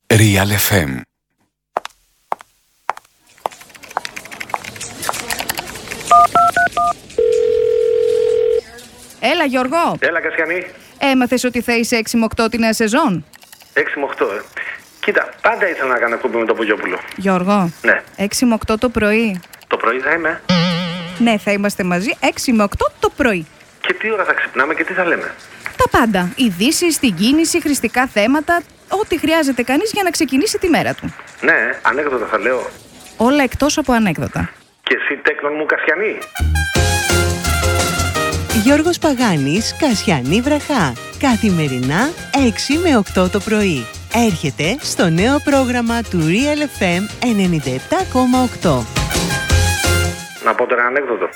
Real FM. Έλα Γιώργο. Έλα Κασιανή. Έμαθες ότι θα είσαι 6 με 8 τη νέα σεζόν? 6 με 8, Κοίτα, πάντα ήθελα να κάνω εκπομπή με τον Πογιόπουλο. Γιώργο. Ναι. 6 με 8 το πρωί. Το πρωί θα είμαι. Ναι, θα είμαστε μαζί 6 με 8 το πρωί. Και τι ώρα θα ξυπνάμε και τι θα λέμε? Τα πάντα. Ειδήσεις, την κίνηση, χρηστικά θέματα. Ό,τι χρειάζεται κανείς για να ξεκινήσει τη μέρα του. Ναι, ανέκδοτα θα λέω. Όλα εκτός από ανέκδοτα. Και εσύ τέκνον μου Κασιανή. Γιώργος Παγάνης, Κασιανή Βραχά. Καθημερινά 6 με 8 το πρωί. Έρχεται στο νέο πρόγραμμα του Real FM 97,8. Να πω τώρα ανέκδοτο.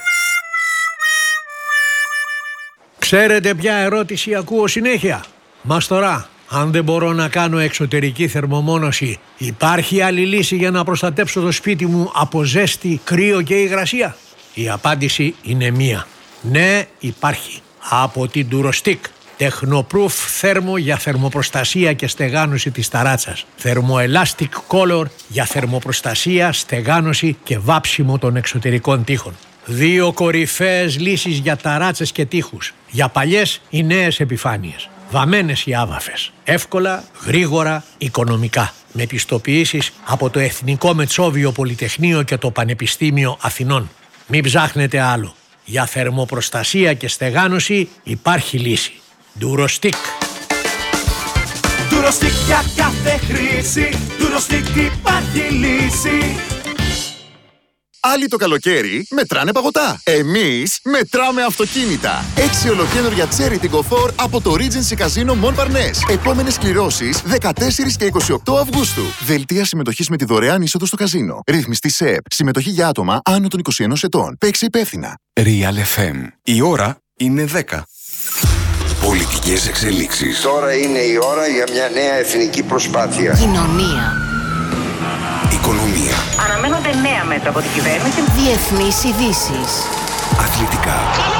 Ξέρετε ποια ερώτηση ακούω συνέχεια? Μαστορά, αν δεν μπορώ να κάνω εξωτερική θερμομόνωση, υπάρχει άλλη λύση για να προστατέψω το σπίτι μου από ζέστη, κρύο και υγρασία? Η απάντηση είναι μία. Ναι, υπάρχει. Από την Durostick. Tecnoproof θέρμο για θερμοπροστασία και στεγάνωση της ταράτσας. Thermoelastic Color για θερμοπροστασία, στεγάνωση και βάψιμο των εξωτερικών τοίχων. 2 κορυφαίες λύσεις για ταράτσες και τοίχους. Για παλιές ή νέες επιφάνειες. Βαμμένες ή άβαφες. Εύκολα, γρήγορα, οικονομικά. Με πιστοποιήσεις από το Εθνικό Μετσόβιο Πολυτεχνείο και το Πανεπιστήμιο Αθηνών. Μην ψάχνετε άλλο. Για θερμοπροστασία και στεγάνωση υπάρχει λύση. Durostick. Durostick για κάθε χρήση. Durostick υπάρχει λύση. Άλλοι το καλοκαίρι μετράνε παγωτά. Εμείς μετράμε αυτοκίνητα. 6 ολοκαίνουργια Cherry Tiggo 4 από το Regency Casino Montparnasse. Επόμενες κληρώσεις 14 και 28 Αυγούστου. Δελτία συμμετοχής με τη δωρεάν είσοδο στο καζίνο. Ρυθμιστή ΣΕΕΠ. Συμμετοχή για άτομα άνω των 21 ετών. Παίξε υπεύθυνα. Real FM. Η ώρα είναι 10. Πολιτικές εξελίξεις. Τώρα είναι η ώρα για μια νέα εθνική προσπάθεια. Κοινωνία. Οικονομία. Αναμένονται νέα μέτρα από την κυβέρνηση. Διεθνείς ειδήσεις. Αθλητικά.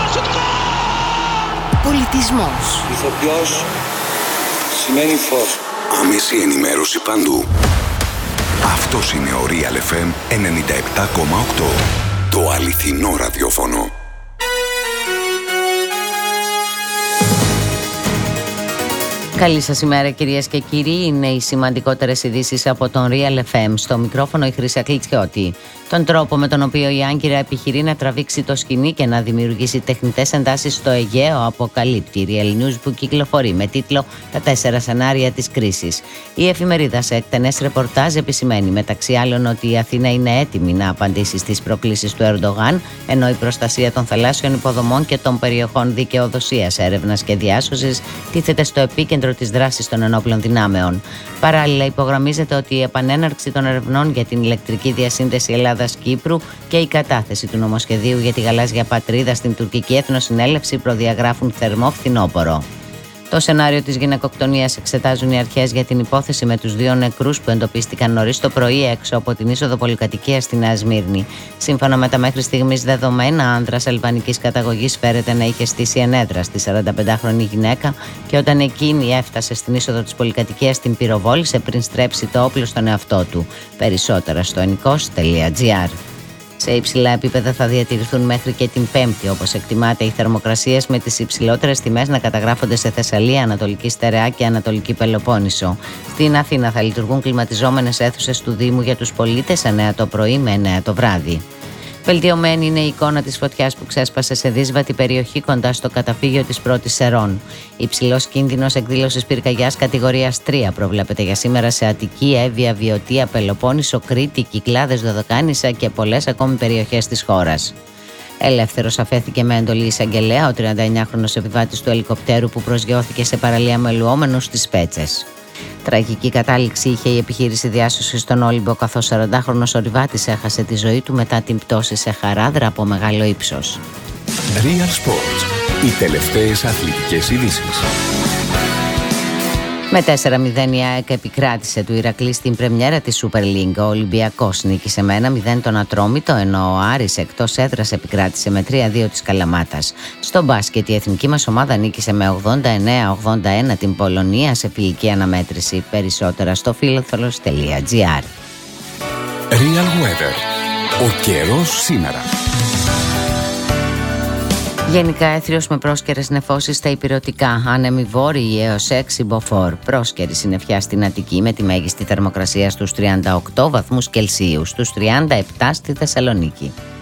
Πολιτισμός. Ηθοποιός σημαίνει φως. Άμεση ενημέρωση παντού. Αυτός είναι ο Real FM 97,8. Το αληθινό ραδιόφωνο. Καλή σας ημέρα κυρίες και κύριοι, είναι οι σημαντικότερες ειδήσεις από τον Real FM. Στο μικρόφωνο η Χρύσα Κλιτσιώτη. Τον τρόπο με τον οποίο η Άγκυρα επιχειρεί να τραβήξει το σκηνή και να δημιουργήσει τεχνητές εντάσεις στο Αιγαίο αποκαλύπτει η Real News που κυκλοφορεί με τίτλο «Τα 4 σενάρια της κρίσης». Η εφημερίδα σε εκτενές ρεπορτάζ επισημαίνει μεταξύ άλλων ότι η Αθήνα είναι έτοιμη να απαντήσει στις προκλήσεις του Ερντογάν, ενώ η προστασία των θαλάσσιων υποδομών και των περιοχών δικαιοδοσίας, έρευνας και διάσωσης τίθεται στο επίκεντρο της δράσης των ενόπλων δυνάμεων. Παράλληλα, υπογραμμίζεται ότι η επανέναρξη των ερευνών για την ηλεκτρική διασύνδεση Ελλάδας-Κύπρου και η κατάθεση του νομοσχεδίου για τη γαλάζια πατρίδα στην τουρκική εθνοσυνέλευση προδιαγράφουν θερμό φθινόπωρο. Το σενάριο της γυναικοκτονίας εξετάζουν οι αρχές για την υπόθεση με τους 2 νεκρούς που εντοπίστηκαν νωρίς το πρωί έξω από την είσοδο πολυκατοικίας στη Νέα Σμύρνη. Σύμφωνα με τα μέχρι στιγμής δεδομένα, άνδρας αλβανικής καταγωγής φέρεται να είχε στήσει ενέδρα στη 45χρονη γυναίκα και όταν εκείνη έφτασε στην είσοδο της πολυκατοικίας την πυροβόλησε πριν στρέψει το όπλο στον εαυτό του. Περισσότερα στο ennikos.gr. Σε υψηλά επίπεδα θα διατηρηθούν μέχρι και την Πέμπτη, όπως εκτιμάται, οι θερμοκρασίες, με τις υψηλότερες τιμές να καταγράφονται σε Θεσσαλία, Ανατολική Στερεά και Ανατολική Πελοπόννησο. Στην Αθήνα θα λειτουργούν κλιματιζόμενες αίθουσες του Δήμου για τους πολίτες 9 το πρωί με 9 το βράδυ. Βελτιωμένη είναι η εικόνα της φωτιάς που ξέσπασε σε δύσβατη περιοχή κοντά στο καταφύγιο της Πρώτης Σερών. Υψηλός κίνδυνος εκδήλωσης πυρκαγιάς κατηγορίας 3 προβλέπεται για σήμερα σε Αττική, Εύβοια, Βιωτία, Πελοπόννησο, Κρήτη, Κυκλάδες, Δωδεκάνησα και πολλές ακόμη περιοχές της χώρας. Ελεύθερος αφέθηκε με εντολή εισαγγελέα ο 39χρονος επιβάτης του ελικοπτέρου που προσγειώθηκε σε παραλία με λουόμενους στις Πέτσες. Τραγική κατάληξη είχε η επιχείρηση διάσωσης στον Όλυμπο, καθώς 40χρονος ορειβάτης έχασε τη ζωή του μετά την πτώση σε χαράδρα από μεγάλο ύψος. Real Sports. Οι τελευταίες αθλητικές ειδήσεις. Με 4-0 η ΑΕΚ επικράτησε του Ηρακλή στην πρεμιέρα της Super League. Ο Ολυμπιακός νίκησε με 1-0 τον Ατρόμητο, ενώ ο Άρης εκτός έδρας επικράτησε με 3-2 της Καλαμάτας. Στο μπάσκετ η εθνική μας ομάδα νίκησε με 89-81 την Πολωνία σε φιλική αναμέτρηση. Περισσότερα στο philotholos.gr. Real Weather. Ο καιρός σήμερα. Γενικά έθριος με πρόσκαιρες νεφώσεις στα ηπειρωτικά, άνεμοι βόρειοι έως 6 μποφόρ. Πρόσκαιρη συννεφιά στην Αττική με τη μέγιστη θερμοκρασία στους 38 βαθμούς Κελσίου, στους 37 στη Θεσσαλονίκη.